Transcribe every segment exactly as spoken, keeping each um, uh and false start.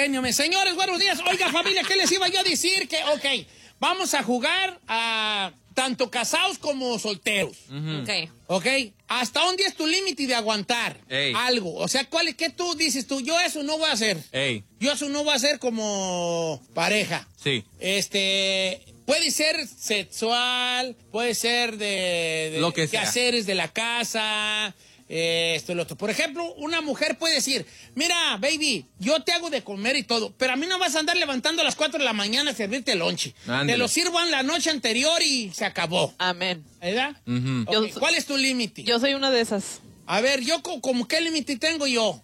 genio. Me. Señores, buenos días. Oiga, familia, ¿qué les iba yo a decir? Que, ok, vamos a jugar a tanto casados como solteros. Uh-huh. Ok. Ok, ¿hasta dónde es tu límite de aguantar Ey. algo? O sea, ¿cuál, ¿qué tú dices tú? Yo eso no voy a hacer. Ey. Yo eso no voy a hacer como pareja. Sí. Este, puede ser sexual, puede ser de, de Lo que sea. quehaceres de la casa, eh, esto y lo otro. Por ejemplo, una mujer puede decir, mira, baby, yo te hago de comer y todo, pero a mí no vas a andar levantando a las cuatro de la mañana a servirte el lonche. Ándale. Te lo sirvo en la noche anterior y se acabó. Amén. ¿Verdad? Ujú. Ok, Yo- ¿cuál es tu límite? Yo soy una de esas. A ver, yo co- como qué límite tengo yo.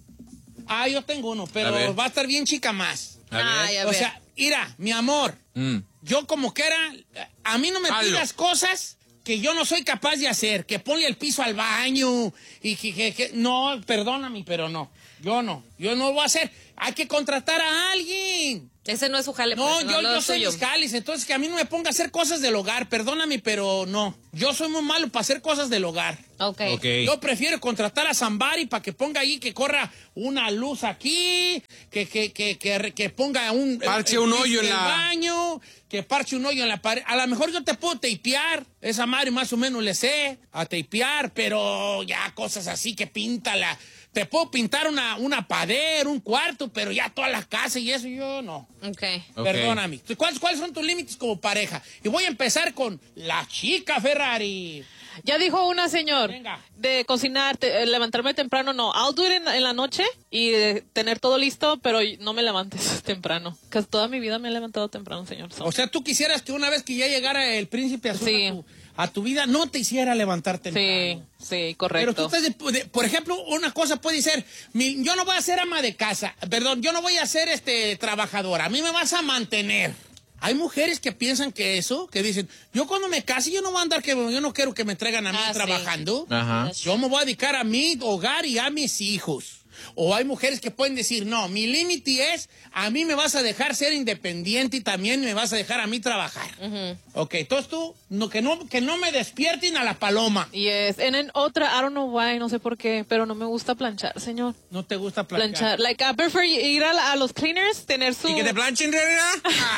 Ah, yo tengo uno, A pero ver. va a estar bien chica más. A ver. Ay, a O ver. sea, mira, mi amor, Mm. yo como que era, a mí no me Jalo. pidas cosas que yo no soy capaz de hacer, que ponle el piso al baño y que, que- que- no, perdóname, pero no, yo no, yo no lo voy a hacer. Hay que contratar a alguien. Ese no es su jale. No, pues, yo, lo yo soy suyo. mis jalis, entonces que a mí no me ponga a hacer cosas del hogar, perdóname, pero no. Yo soy muy malo para hacer cosas del hogar. Ok. Ok. Yo prefiero contratar a Zambari para que ponga ahí, que corra una luz aquí, que, que, que, que, que ponga un... Parche un hoyo en el la- baño, que parche un hoyo en la pared. A lo mejor yo te puedo teipear, esa madre más o menos le sé a teipear, pero ya cosas así que píntala. Te puedo pintar una, una pared, un cuarto, pero ya toda la casa y eso yo no. Ok. Ok. Perdóname. ¿Cuáles, ¿Cuáles son tus límites como pareja? Y voy a empezar con la chica Ferrari. Ya dijo una, señor. Venga. De cocinar, te- eh, levantarme temprano, no. I'll do it en, en la noche y eh, tener todo listo, pero no me levantes temprano. Que toda mi vida me he levantado temprano, señor. So- O sea, tú quisieras que una vez que ya llegara el príncipe azul Sí. a, tu, a tu vida, no te hiciera levantarte sí, temprano. sí, Pero correcto. tú estás, de- de- por ejemplo, una cosa puede ser, mi- yo no voy a ser ama de casa, perdón, yo no voy a ser este trabajadora, a mí me vas a mantener. Hay mujeres que piensan que eso, que dicen, yo cuando me case, yo no voy a andar, que yo no quiero que me traigan a mí Ah, sí. trabajando. Ajá. Yo me voy a dedicar a mi hogar y a mis hijos. O hay mujeres que pueden decir, no, mi límite es, a mí me vas a dejar ser independiente y también me vas a dejar a mí trabajar. Ok, entonces tú, no, que, no, que no me despierten a la paloma. Yes. And en otra, I don't know why, no sé por qué, pero no me gusta planchar, señor. No te gusta planchar. Planchar. Like, I prefer ir a, la- a los cleaners, tener su... ¿Y que te planchen, realidad?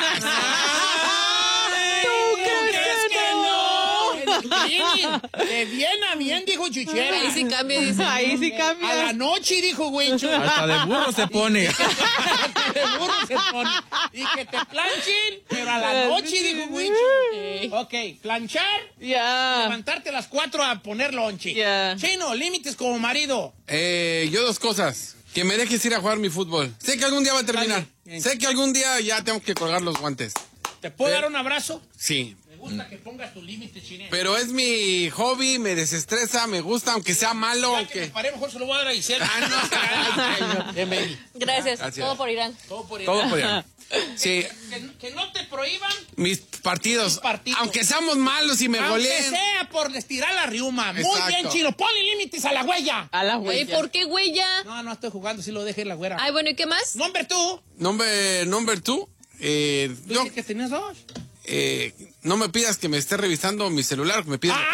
Ay, ¿Tú crees ¿crees que no? Bien, de bien a bien, dijo Chuchera. Ahí sí cambia, dice. Ahí sí A la cambia. noche, dijo Huicho. Hasta de burro se pone. De burro se pone. Y que te planchen, pero a la noche, dijo Huicho. Ok, planchar, Ya. levantarte a las cuatro a poner lonche. Ya. Chino, límites como marido. Eh, yo dos cosas. Que me dejes ir a jugar mi fútbol. Sé que algún día va a terminar. Está bien. Sé que algún día ya tengo que colgar los guantes. ¿Te puedo Eh. dar un abrazo? Sí. Me gusta que pongas tu límite, Chino. Pero es mi hobby, me desestresa, me gusta, aunque sea malo, Ya que me aunque... paré, mejor se lo voy a dar a Giselle. Ah, no. Bien, baby. Gracias. Gracias. Todo por Irán. Todo por Todo podía. Sí, Que, que no te prohíban, mis partidos, Mis partidos. aunque seamos malos y me aunque goleen. sea por estirar la riuma. Muy Exacto. bien, Chino. Ponle límites a la huella. A la Oye, huella. ¿por qué huella? No, no estoy jugando, si lo dejé la güera. Ay, bueno, ¿y qué más? Nombre tú. Number, number two, eh, Tú yo, dices que tenías dos. eh, no me pidas que me esté revisando mi celular, que me pidas...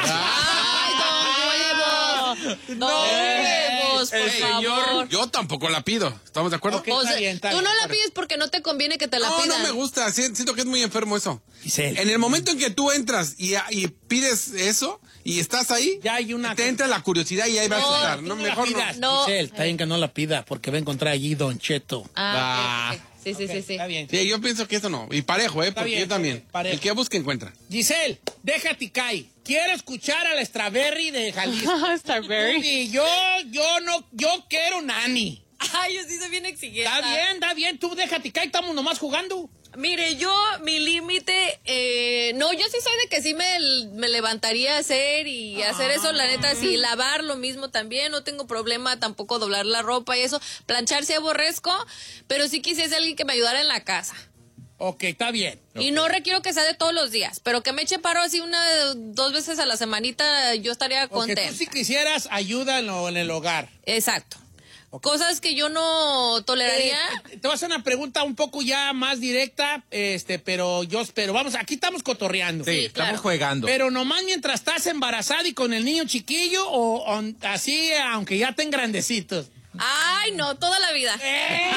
Ah. ¡Ay, don huevos! No, ¡Don huevos, por El señor, favor! yo tampoco la pido, ¿estamos de acuerdo? Ok. O Está sea, bien, está tú bien, no la pero- pides porque no te conviene que te la No, no pidan. me gusta, si- siento que es muy enfermo eso. Giselle. En el momento en que tú entras y, y pides eso y estás ahí, Ya hay una- te entra la curiosidad y ahí vas No, a estar. Tú No, la mejor no. pidas. No. Giselle, está bien que no la pida porque va a encontrar allí Don Cheto. Ah, ok, ok. Sí, sí, Ok, sí, sí. Está bien. Sí, yo pienso que eso no. Y parejo, ¿eh? Está Porque bien, yo también. está bien, parejo. El que busca encuentra. Giselle, déjate caer. Quiero escuchar a la Strawberry de Jalisco. Strawberry. Y yo, yo no, yo quiero Nani. Ay, yo sí soy bien exigente. Está bien, está bien, tú déjate caer, estamos nomás jugando. Mire, yo, mi límite, eh, no, yo sí soy de que sí me, me levantaría a hacer y hacer eso, la neta, sí, lavar lo mismo también, no tengo problema tampoco doblar la ropa y eso, planchar sí aborrezco, pero sí quisiese alguien que me ayudara en la casa. Ok, está bien. Y no requiero que sea de todos los días, pero que me eche paro así una, dos veces a la semanita, yo estaría Porque contenta. tú si quisieras ayuda en, lo- en el hogar. Exacto. Cosas que yo no toleraría. Eh, te voy a hacer una pregunta un poco ya más directa, este, pero yo, pero vamos, aquí estamos cotorreando. Sí, Sí, estamos claro. jugando. Pero nomás mientras estás embarazada y con el niño chiquillo, o, o así, aunque ya estén grandecitos. Ay, no, toda la vida. ¡Eh!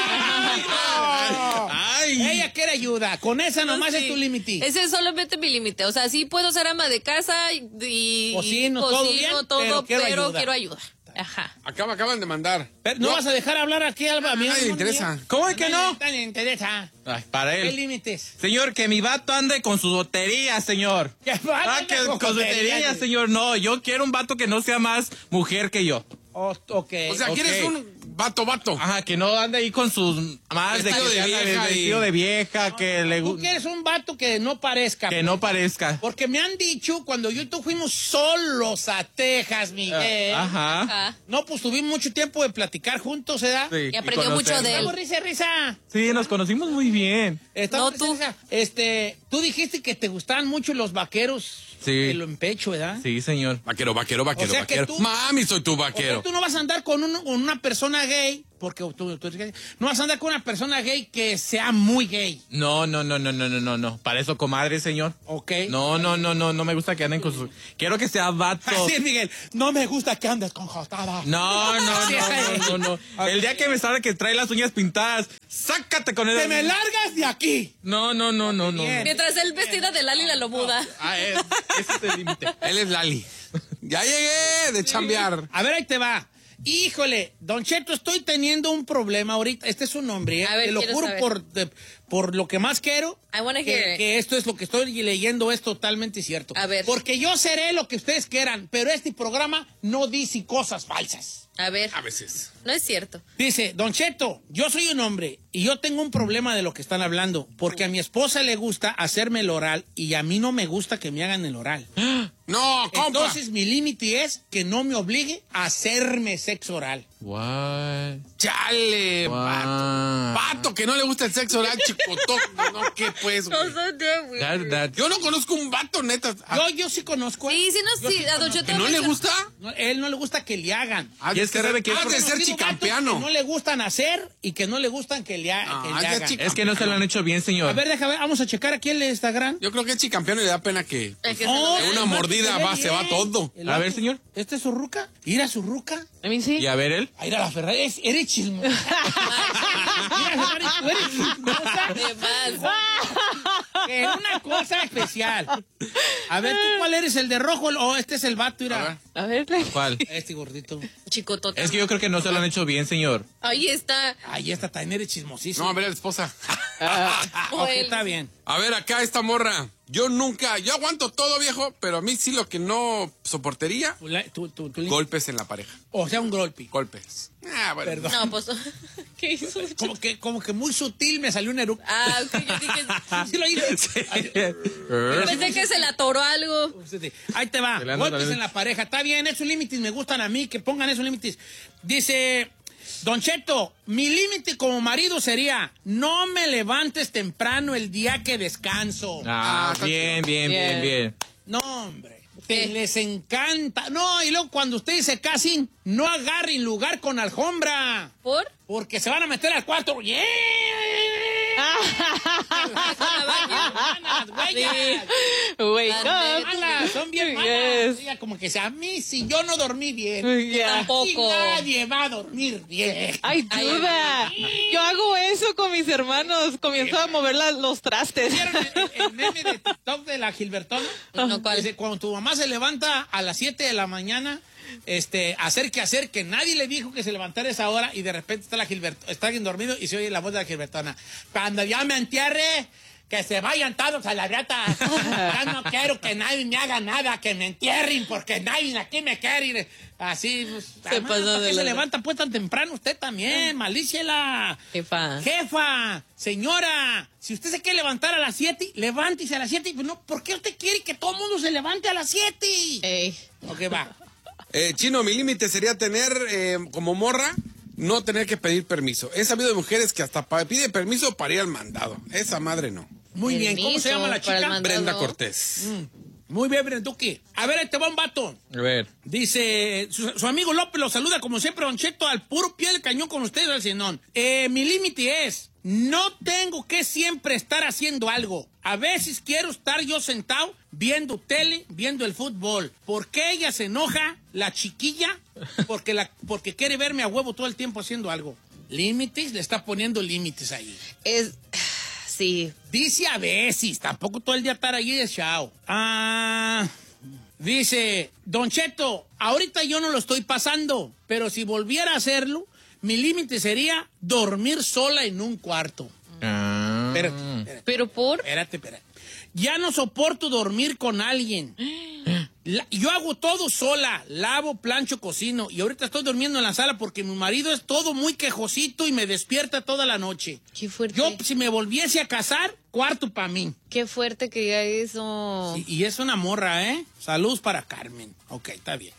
Ay. Ella quiere ayuda. Con esa nomás Sí. es tu límite. Ese es solamente mi límite. O sea, sí puedo ser ama de casa y, y Cocino, todo bien, todo, pero quiero pero ayuda. quiero ayuda. Ajá. Acaba, acaban de mandar. Pero no vas a dejar hablar aquí, Alba. A mí nadie le interesa. ¿Cómo es que no? No le interesa. Ay, para ¿Qué él. límites? Señor, que mi vato ande con su lotería, señor. ¿Qué va? Ah, que con su lotería, señor. No, yo quiero un vato que no sea más mujer que yo. Oh, ok. O sea, Ok. ¿quieres un vato, vato? Ajá, que no ande ahí con sus más de Vestido de cristiana, vieja y- vestido de vieja, que le Tú gu- quieres un vato que no parezca. que no parezca. Porque me han dicho, cuando yo y tú fuimos solos a Texas, Miguel. Ajá. Ajá. No, pues tuvimos mucho tiempo de platicar juntos, ¿verdad? Sí, Y aprendió mucho de él. Estamos risa, risa. Sí, nos conocimos muy bien. Estamos No, risa, tú. risa. Este, tú dijiste que te gustaban mucho los vaqueros. Sí. Pelo en pecho, ¿verdad? Sí, señor. Vaquero, vaquero, vaquero, O sea que vaquero. tú- Mami, soy tu O sea, vaquero. tú no vas a andar con, un- con una persona gay, porque tú, tú eres gay. No vas a andar con una persona gay que sea muy gay, No, no, no, no, no, no, no, no. Para eso, comadre, señor. ¿ok? No, no, no, no, no me gusta que anden con su... Quiero que sea vato. Así es, Miguel. No me gusta que andes con jostada. No, no, Sí, no, no, no, no. El día que me salga que trae las uñas pintadas, sácate con él. ¡Te me largas de aquí! No, no, no, no, no. Bien. Mientras él vestida de Lali la lobuda. Ah, es, ese es el límite. Él es Lali. Ya llegué de chambear. A ver, ahí te va. Híjole, Don Cheto, estoy teniendo un problema ahorita. Este es su nombre, ¿eh? A ver, Te lo quiero juro saber. por, de- por lo que más quiero. I wanna que, hear it. que esto es lo que estoy leyendo, es totalmente cierto. A ver. Porque yo seré lo que ustedes quieran, pero este programa no dice cosas falsas. A ver, A veces. no es cierto. Dice, Don Cheto, yo soy un hombre y yo tengo un problema de lo que están hablando, porque a mi esposa le gusta hacerme el oral y a mí no me gusta que me hagan el oral. No, compa. Entonces mi límite es que no me obligue a hacerme sexo oral. What? Chale, Wow. vato. Vato que no le gusta el sexo oral, chicotón. No, ¿qué pues, güey? That, that. Yo no conozco un vato, neta. Ah, Yo, yo sí conozco. Sí, sí, no, Yo sí, a Don conozco. Cheto ¿Que no le gusta? No, él no le gusta que le hagan. Has Y es que sabe que es has de porque ser Conocido vatos chicampeano. que no le gustan hacer y que no le gustan que le, ha- Ah, que le es de hagan. chica- Es que no se lo han hecho bien, señor. A ver, déjame, vamos a checar aquí el Instagram. Yo creo que es chicampeano y le da pena que... El que se Oh, lo- de una el vato mordida ve va, se va bien. todo. El A ver, vato- señor. ¿Este es su ruca? Ir a su ruca. A mí sí. Y a ver él. A ir a la Ferrari. Es- Eres chismosa. Mira, Ferrari, tú eres chismosa. De más. Que una cosa especial. A ver, ¿tú cuál eres? ¿El de rojo o este es el vato? A Mira. A ver. ¿Cuál? Este gordito. Chicotota. Es que yo creo que no se lo han hecho bien, señor. Ahí está. Ay, esta también eres chismosísimo. No, a ver a la esposa. Ok, Joel. está bien. A ver, acá esta morra. Yo nunca, yo aguanto todo, viejo, pero a mí sí lo que no soportaría, Tu la- tu- tu- tu- golpes en la pareja. O sea, un golpe. Golpes. Ah, bueno. Perdón. No, pues. ¿Qué hizo? Como que, como que muy sutil me salió un eructo. Ah, ok, yo dije. ¿Sí lo hice? Ay, Yo pensé que se le atoró algo. ahí te va. Se le anda Golpes saliendo- en la pareja. Está bien, esos límites me gustan a mí, que pongan esos límites. Dice, Don Cheto, mi límite como marido sería, no me levantes temprano el día que descanso. Ah, está bien, bien, bien, Bien. bien. No, hombre. Que les encanta. No, y luego cuando ustedes se casen, no agarren lugar con alfombra. ¿Por? Porque se van a meter al cuarto. ¡Yeah! Malas, güeyas. Wake Ah, up. Malas, son bien malas. Yes. Ella como que sea, a mí si yo no dormí bien. Yeah. Tampoco. Y nadie va a dormir bien. Ay, duda. Yo hago eso con mis hermanos. Comienzo a mover la- los trastes. ¿Vieron el, el- el meme de TikTok de la Gilbertona? No, ¿cuál? Dice, cuando tu mamá se levanta a las siete de la mañana, este, hacer que hacer, que nadie le dijo que se levantara a esa hora y de repente está la Gilbertona, está alguien dormido y se oye la voz de la Gilbertona. Cuando ya me entierre, que se vayan todos a la rata. Ya no quiero que nadie me haga nada, que me entierren, porque nadie aquí me quiere. Así, pues, Se además, pasó ¿por de qué se la- levanta pues tan temprano usted también? Malíciela. Jefa. Jefa, señora, si usted se quiere levantar a las siete, levántese a las siete. Pues no, ¿por qué usted quiere que todo el mundo se levante a las siete? Ey. Ok, va. Eh, Chino, mi límite sería tener, eh, como morra, no tener que pedir permiso. He sabido de mujeres que hasta pa- pide permiso para ir al mandado. Esa madre no. Muy bien, ¿cómo se Permiso llama la para el chica? mandado. Brenda Cortés. Muy bien, Brenduki. A ver, ahí te va un vato. A ver. Dice, su, su amigo López lo saluda como siempre, Don Cheto, al puro pie del cañón con ustedes, al Cenón. Eh, mi límite es, no tengo que siempre estar haciendo algo. A veces quiero estar yo sentado viendo tele, viendo el fútbol. ¿Por qué ella se enoja, la chiquilla? Porque, la, porque quiere verme a huevo todo el tiempo haciendo algo. Límites, le está poniendo límites ahí. Es... Sí. Dice a veces, tampoco todo el día estar ahí de chao. Ah, dice, Don Cheto, ahorita yo no lo estoy pasando, pero si volviera a hacerlo, mi límite sería dormir sola en un cuarto. Ah. Espérate, espérate. ¿Pero por? Espérate, espérate. Ya no soporto dormir con alguien. La, yo hago todo sola, lavo, plancho, cocino, y ahorita estoy durmiendo en la sala porque mi marido es todo muy quejosito y me despierta toda la noche. Qué fuerte. Yo, si me volviese a casar, cuarto para mí. Qué fuerte que diga eso. Y, y es una morra, ¿eh? Saludos para Carmen. Ok, está bien.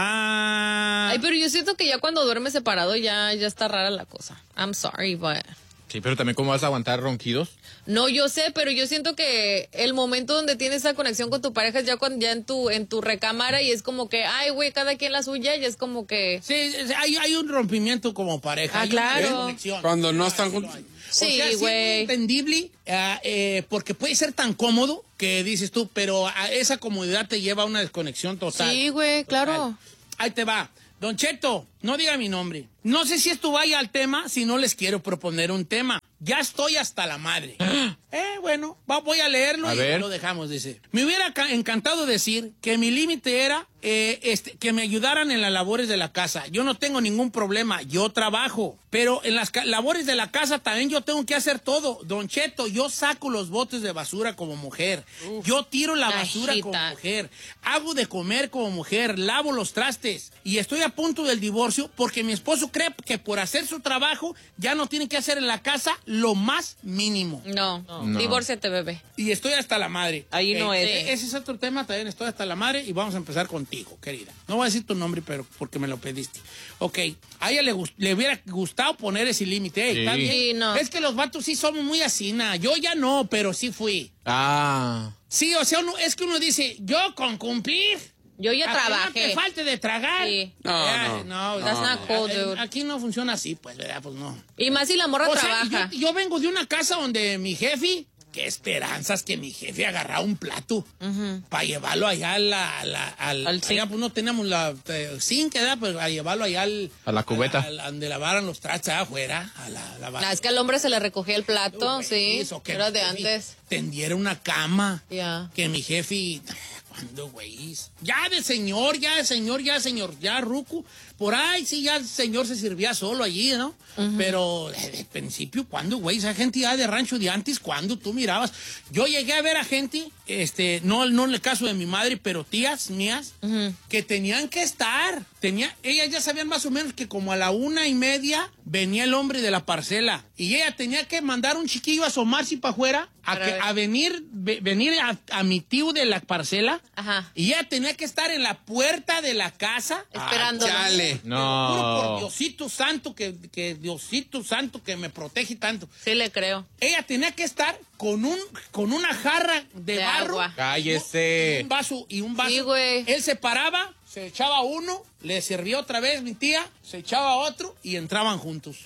Ah, Ay, pero yo siento que ya cuando duerme separado ya, ya está rara la cosa. I'm sorry, but... Sí, pero también ¿cómo vas a aguantar ronquidos? No, yo sé, pero yo siento que el momento donde tienes esa conexión con tu pareja es ya cuando ya en tu en tu recámara y es como que, ay, güey, cada quien la suya y es como que... sí, hay, hay un rompimiento como pareja. Ah, hay claro. una conexión. Cuando no Hay, están sí lo juntos. hay. Sí, o sea, sí es güey. muy entendible, ah, eh, porque puede ser tan cómodo que dices tú, pero a esa comodidad te lleva a una desconexión total. Sí, güey, claro. Total. Ahí te va. Don Cheto, no diga mi nombre. No sé si esto vaya al tema, si no les quiero proponer un tema. Ya estoy hasta la madre. eh, bueno, va, voy a leerlo A y ver. lo dejamos, dice. Me hubiera ca- encantado decir que mi límite era eh, este, que me ayudaran en las labores de la casa. Yo no tengo ningún problema, yo trabajo. Pero en las ca- labores de la casa también yo tengo que hacer todo. Don Cheto, yo saco los botes de basura como mujer. Yo tiro la basura como Ajita. mujer. Hago de comer como mujer. Lavo los trastes. Y estoy a punto del divorcio porque mi esposo cree que por hacer su trabajo ya no tiene que hacer en la casa lo más mínimo. No, No. divórciate, bebé. Y estoy hasta la madre. Ahí no es. e- Ese es otro tema, también estoy hasta la madre y vamos a empezar contigo, querida. No voy a decir tu nombre, pero porque me lo pediste. Ok, a ella le, gust- le hubiera gustado poner ese límite. Ey, Sí. ¿está bien? Sí, no. Es que los vatos sí somos muy asina. Yo ya no, pero sí fui. Ah. Sí, o sea, uno, es que uno dice, yo con cumplir... Yo ya a que no trabajé. te falte de tragar. Sí. No, Ya, no. no, That's no, not cool, eh, dude. Aquí no funciona así, pues, ¿verdad? Pues no. Y más si la morra O sea, trabaja. yo, yo vengo de una casa donde mi jefe, qué esperanzas que mi jefe agarrara un plato para llevarlo allá a la, a la- al, Al allá, zinc. pues no teníamos la eh, zinc, ¿verdad? Pues a llevarlo allá al, A la cubeta. a la- a donde lavaran los trastes allá afuera, a la, la Ah, es que al hombre se le recogía el plato, Güey, sí. eso, que Era mi de jefe antes. tendiera una cama. Ya. Que mi jefe, ¿cuándo, güey? Ya de señor, ya de señor, ya señor, ya ruco. Por ahí sí, ya el señor se servía solo allí, ¿no? Pero eh, de principio, ¿cuándo, güey? Esa gente ya de rancho de antes, ¿cuándo tú mirabas? Yo llegué a ver a gente, este, no, no en el caso de mi madre, pero tías mías, que tenían que estar. Tenía, ellas ya sabían más o menos que como a la una y media venía el hombre de la parcela. Y ella tenía que mandar un chiquillo a asomarse para afuera, a, Para que, ver. a venir, ve- venir a, a mi tío de la parcela. Ajá. Y ella tenía que estar en la puerta de la casa. Esperándolo. Chale. Te lo juro No. por Diosito Santo, que, que Diosito Santo que me protege tanto. Sí le creo. Ella tenía que estar con un con una jarra de, De barro. agua. Cállese. Y un vaso y un vaso. Sí, güey. Él se paraba, se echaba uno, le servía otra vez mi tía, se echaba otro y entraban juntos.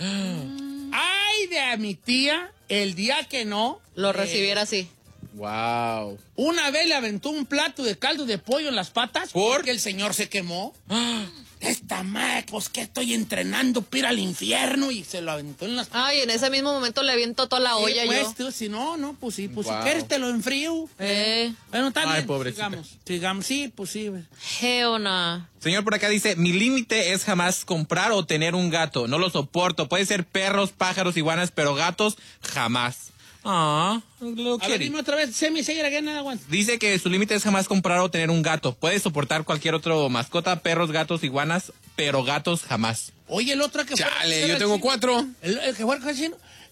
Ay, de a mi tía, el día que no. Lo eh, recibiera así. Wow. Una vez le aventó un plato de caldo de pollo en las patas ¿Por? porque el señor se quemó. Esta madre, pues que estoy entrenando para ir al infierno y se lo aventó en las Ay, en ese mismo momento le aviento toda la olla Sí, pues, yo. tú, si no, no, pues sí, pues Wow. si quieres te lo enfrío. Eh. Bueno, está Ay, bien, pobrecita. sigamos, sigamos, sí, pues sí. Hell no. Señor, por acá dice, mi límite es jamás comprar o tener un gato. No lo soporto. Puede ser perros, pájaros, iguanas, pero gatos, jamás. Ah, lo A ver, quiere. dime otra vez, semi seguir again, nada, aguanta. Dice que su límite es jamás comprar o tener un gato. Puede soportar cualquier otro mascota, perros, gatos, iguanas, pero gatos jamás. Oye, el otro que fue... Chale, era yo el tengo chino. cuatro. El, el que fue al chino.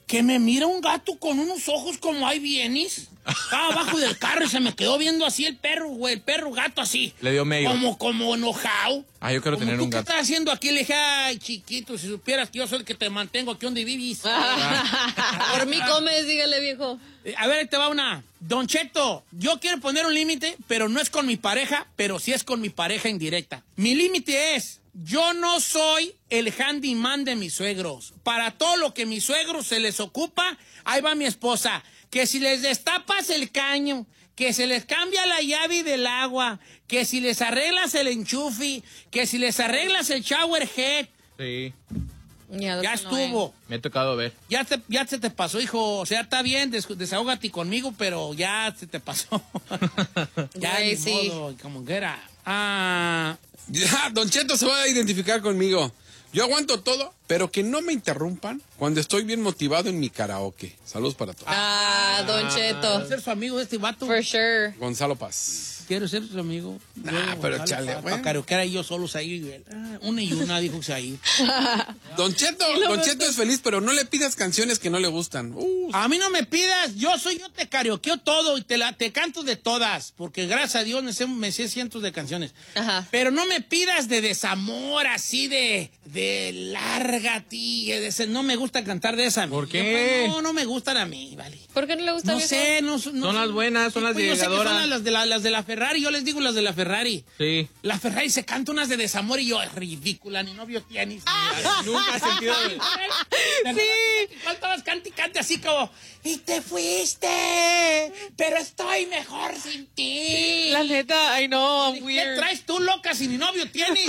que me mira un gato con unos ojos como ahí vienes. Estaba abajo del carro y se me quedó viendo así el perro, güey, el perro gato así. Le dio medio. Como, como enojado. Ah, yo quiero Como, tener ¿tú un qué gato. estás haciendo aquí? Le dije, ay, chiquito, si supieras que yo soy el que te mantengo aquí donde vivís. Por mí comes, dígale, viejo. Eh, A ver, ahí te va una. Don Cheto, yo quiero poner un límite, pero no es con mi pareja, pero sí es con mi pareja indirecta. Mi límite es, yo no soy el handyman de mis suegros. Para todo lo que mis suegros se les ocupa, ahí va mi esposa. Que si les destapas el caño, que se les cambia la llave del agua, que si les arreglas el enchufe, que si les arreglas el shower head, Sí, Ya, ya no, estuvo. me ha tocado ver. Ya, te, ya se te pasó, hijo. O sea, está bien, des, desahógate conmigo, pero ya se te pasó. ya, Güey, ni sí. modo, como que era. Ah, Ya, Don Cheto se va a identificar conmigo. Yo aguanto todo, pero que no me interrumpan cuando estoy bien motivado en mi karaoke. Saludos para todos. Ah, Don quiero Cheto. ser su amigo de este vato. For sure. Gonzalo Paz. Quiero ser su amigo. Nah, pero chale, Para bueno. karaokear ahí yo solos ahí. Ah, una y una, dijo que se ahí. Don Cheto, Don Cheto es feliz, pero no le pidas canciones que no le gustan. Uh, A mí no me pidas, yo soy, yo te karaokeo todo y te, la, te canto de todas, porque gracias a Dios me sé, me sé cientos de canciones. Ajá. Pero no me pidas de desamor, así de, de lárgate, de ese- no me gusta cantar de esa. ¿Por Yo, qué? pues, no, no me gustan a mí, vale. ¿Por qué no le gusta No viejo? sé, no, no Son las buenas, son las pues yo sé que llegadoras. son las de, la, las de la Ferrari, yo les digo las de la Ferrari. Sí. La Ferrari se canta unas de desamor y yo, es ridícula, ni novio tienes. Nunca he sentido... Sí. Faltabas cante y cante así como, y te fuiste, pero estoy mejor sin ti. La neta, I know, I'm ¿Qué weird. traes tú, loca, si ni novio tienes?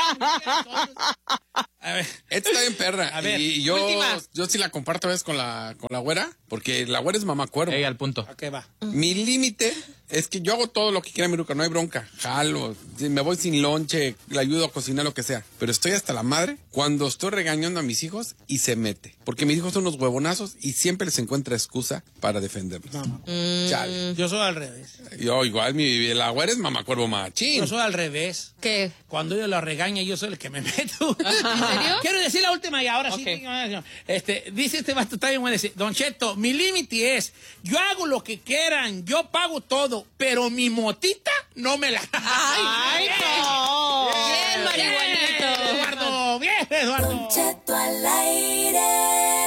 A ver. esta está bien perra. A ver, y yo, última. yo sí la comparto a veces con la, con la güera, porque la güera es mamá cuervo. Ey, al punto. Ok, va. Mi límite es que yo hago todo lo que quiera mi ruca, no hay bronca. Jalo, si me voy sin lonche, le ayudo a cocinar, lo que sea. Pero estoy hasta la madre cuando estoy regañando a mis hijos y se mete. Porque mis hijos son unos huevonazos y siempre les encuentra excusa para defenderlos. Chale. Yo soy al revés. Yo igual, mi, la güera es mamá cuervo machín. Yo soy al revés. ¿Qué? Cuando yo la regaña, yo soy el que me meto. ¿En serio? Quiero decir la última y ahora sí. Ok. Este, dice este vato, está bien bueno. Dice, Don Cheto, mi límite es, yo hago lo que quieran, yo pago todo, pero mi motita no me la... Ay, no. Bien, marihuanito. Eduardo, bien, Eduardo. Cheto al aire.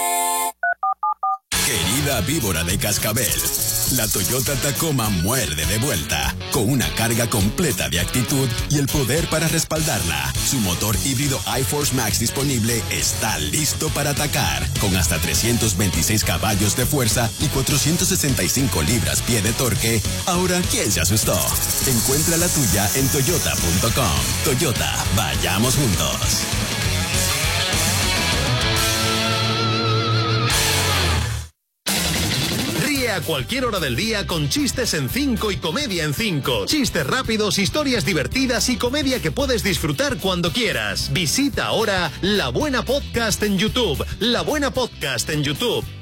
Querida víbora de cascabel, la Toyota Tacoma muerde de vuelta, con una carga completa de actitud y el poder para respaldarla. Su motor híbrido iForce Max disponible está listo para atacar, con hasta trescientos veintiséis caballos de fuerza y cuatrocientos sesenta y cinco libras-pie de torque. Ahora, ¿quién se asustó? Encuentra la tuya en toyota punto com. Toyota, vayamos juntos. Ríe a cualquier hora del día con chistes en cinco y comedia en cinco. Chistes rápidos, historias divertidas y comedia que puedes disfrutar cuando quieras. Visita ahora La Buena Podcast en YouTube. La Buena Podcast en YouTube.